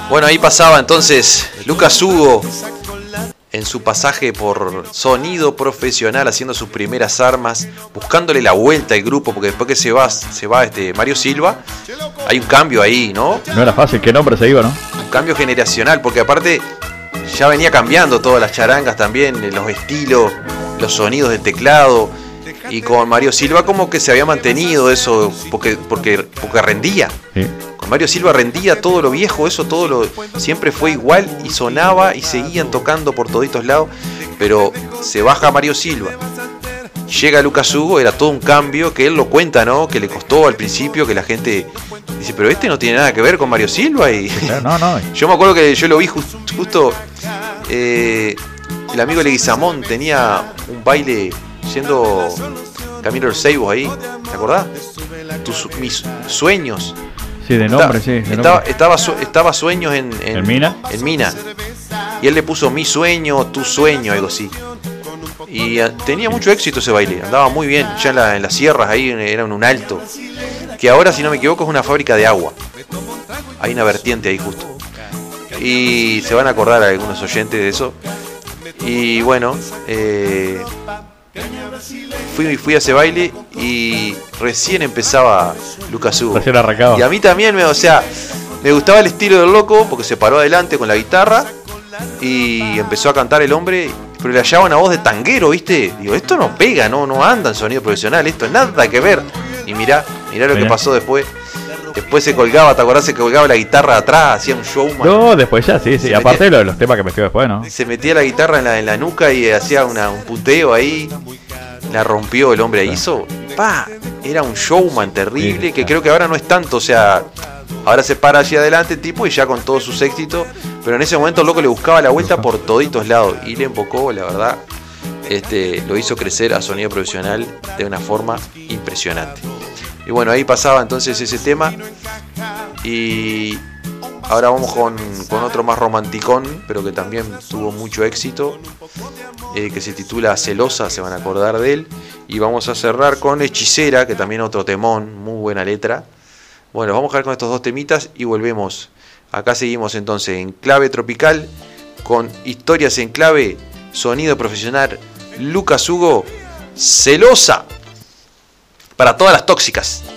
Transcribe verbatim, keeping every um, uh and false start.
Bueno, ahí pasaba entonces Lucas Hugo en su pasaje por Sonido Profesional, haciendo sus primeras armas, buscándole la vuelta al grupo, porque después que se va, se va este Mario Silva, hay un cambio ahí, ¿no? No era fácil, qué nombre se iba, ¿no? Un cambio generacional, porque aparte ya venía cambiando todas las charangas también, los estilos, los sonidos del teclado, y con Mario Silva como que se había mantenido eso, porque, porque, porque rendía. Sí. Con Mario Silva rendía todo lo viejo, eso todo lo siempre fue igual y sonaba y seguían tocando por toditos lados, pero se baja Mario Silva, llega Lucas Hugo, era todo un cambio que él lo cuenta, ¿no? Que le costó al principio, que la gente dice, pero este no tiene nada que ver con Mario Silva. Y no, no. yo me acuerdo que yo lo vi just, justo, eh, el amigo Leguizamón tenía un baile yendo camino del Ceibos ahí, ¿te acordás? Tus, mis sueños. Sí, de nombre, sí. De estaba, nombre. Estaba, estaba Sueños en, en, ¿En Mina? En Mina. Y él le puso Mi Sueño, Tu Sueño, algo así. Y uh, tenía mucho éxito ese baile, andaba muy bien, ya en, la, en las sierras, ahí era en un alto. Que ahora, si no me equivoco, es una fábrica de agua. Hay una vertiente ahí justo. Y se van a acordar algunos oyentes de eso. Y bueno, eh, fui, fui a ese baile y recién empezaba Lucas Hugo. Recién arrancaba. Y a mí también, me, o sea, me gustaba el estilo del loco porque se paró adelante con la guitarra y empezó a cantar el hombre, pero le hallaba una voz de tanguero, ¿viste? Digo, esto no pega, no, no anda en sonido profesional, esto nada que ver. Y mirá, mirá lo mirá. que pasó después. Después se colgaba, ¿te acordás? Se colgaba la guitarra atrás, hacía un showman. No, después ya, sí, sí. Se Aparte metía, de los temas que metió después, ¿no? Se metía la guitarra en la, en la nuca y hacía una, un punteo ahí. La rompió el hombre, sí. Hizo, pa, era un showman terrible, sí, que sí. Creo que ahora no es tanto, o sea, ahora se para allí adelante el tipo y ya con todos sus éxitos, pero en ese momento el loco le buscaba la vuelta por toditos lados y le embocó, la verdad, este, lo hizo crecer a Sonido Profesional de una forma impresionante. Y bueno, ahí pasaba entonces ese tema y ahora vamos con, con otro más romanticón, pero que también tuvo mucho éxito, eh, que se titula Celosa, se van a acordar de él. Y vamos a cerrar con Hechicera, que también otro temón, muy buena letra. Bueno, vamos a ver con estos dos temitas y volvemos. Acá seguimos entonces en clave tropical, con historias en clave, Sonido Profesional, Lucas Hugo, Celosa, para todas las tóxicas.